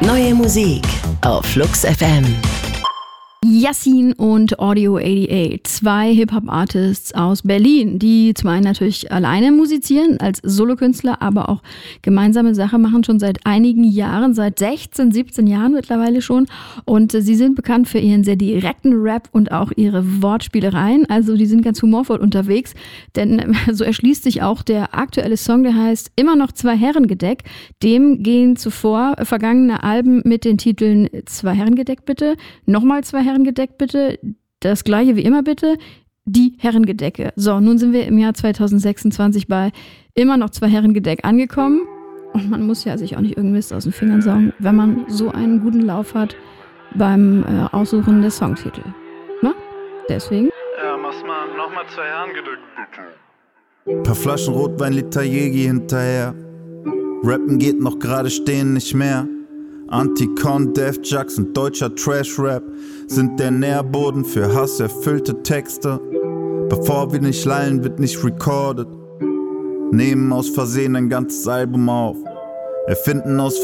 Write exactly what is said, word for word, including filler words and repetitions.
Neue Musik auf Flux F M. Yassin und Audio achtundachtzig, zwei Hip-Hop-Artists aus Berlin, die zum einen natürlich alleine musizieren, als Solokünstler, aber auch gemeinsame Sache machen, schon seit einigen Jahren, seit sechzehn, siebzehn Jahren mittlerweile schon. Und sie sind bekannt für ihren sehr direkten Rap und auch ihre Wortspielereien. Also die sind ganz humorvoll unterwegs, denn so erschließt sich auch der aktuelle Song, der heißt Immer noch zwei Herrengedeck. Dem gehen zuvor vergangene Alben mit den Titeln Zwei Herrengedeck bitte, nochmal zwei Herrengedeck bitte, das gleiche wie immer bitte, die Herrengedecke. So, nun sind wir im Jahr zwanzig sechsundzwanzig bei immer noch zwei Herrengedeck angekommen. Und man muss ja sich auch nicht irgendeinen Mist aus den Fingern saugen, wenn man so einen guten Lauf hat beim äh, Aussuchen des Songtitel. Na? Deswegen. Ja, mach's mal nochmal zwei Herrengedecke bitte. Paar Flaschen Rotwein, Liter Jägi hinterher. Rappen geht noch gerade, stehen nicht mehr. Anticon, Def Jux und deutscher Trash-Rap sind der Nährboden für hasserfüllte Texte. Bevor wir nicht lallen, wird nicht recorded. Nehmen aus Versehen ein ganzes Album auf. Erfinden aus